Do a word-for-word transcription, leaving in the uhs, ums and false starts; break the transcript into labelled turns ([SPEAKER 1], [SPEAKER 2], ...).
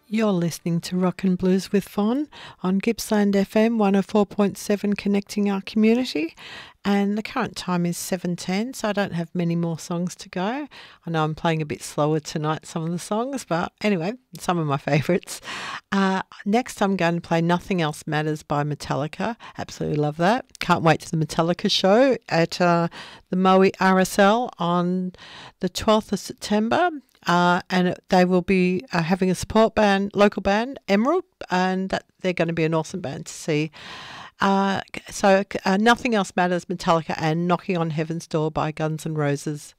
[SPEAKER 1] You're listening to Rock and Blues with Fawn on Gippsland F M one oh four point seven, connecting our community. And the current time is seven ten, so I don't have many more songs to go. I know I'm playing a bit slower tonight, some of the songs, but anyway, some of my favourites. Uh, next, I'm going to play Nothing Else Matters by Metallica. Absolutely love that. Can't wait to the Metallica show at uh, the Moe R S L on the twelfth of September. Uh, and it, they will be uh, having a support band, local band, Emerald, and that, they're going to be an awesome band to see. Uh, so uh, Nothing Else Matters, Metallica, and Knocking on Heaven's Door by Guns N' Roses.